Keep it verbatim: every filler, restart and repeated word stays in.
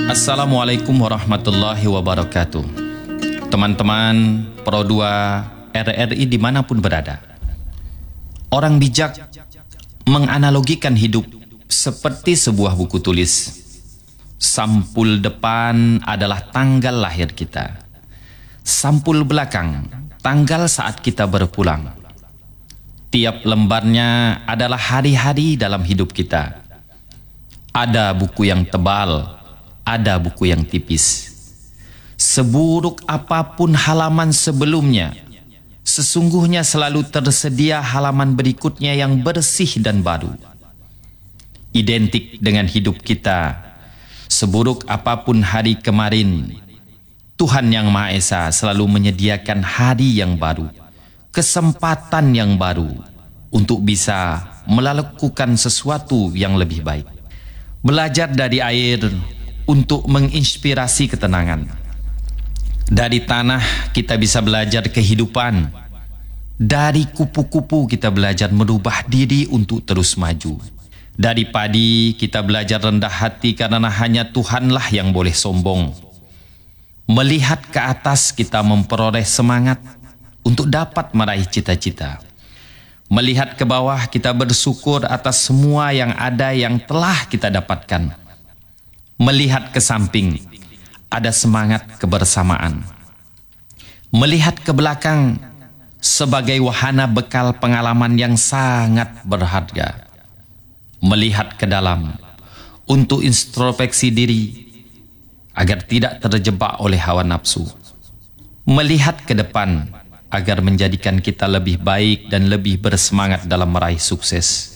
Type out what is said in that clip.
Assalamualaikum warahmatullahi wabarakatuh. Teman-teman Pro dua R R I dimanapun berada, orang bijak menganalogikan hidup seperti sebuah buku tulis. Sampul depan adalah tanggal lahir kita, sampul belakang tanggal saat kita berpulang. Tiap lembarnya adalah hari-hari dalam hidup kita. Ada buku yang tebal, ada buku yang tipis. Seburuk apapun halaman sebelumnya, sesungguhnya selalu tersedia halaman berikutnya yang bersih dan baru. Identik dengan hidup kita, seburuk apapun hari kemarin, Tuhan Yang Maha Esa selalu menyediakan hari yang baru, kesempatan yang baru untuk bisa melakukan sesuatu yang lebih baik. Belajar dari air untuk menginspirasi ketenangan. Dari tanah kita bisa belajar kehidupan. Dari kupu-kupu kita belajar merubah diri untuk terus maju. Dari padi kita belajar rendah hati karena hanya Tuhanlah yang boleh sombong. Melihat ke atas kita memperoleh semangat untuk dapat meraih cita-cita. Melihat ke bawah kita bersyukur atas semua yang ada yang telah kita dapatkan. Melihat ke samping, ada semangat kebersamaan. Melihat ke belakang, sebagai wahana bekal pengalaman yang sangat berharga. Melihat ke dalam, untuk introspeksi diri, agar tidak terjebak oleh hawa nafsu. Melihat ke depan, agar menjadikan kita lebih baik dan lebih bersemangat dalam meraih sukses.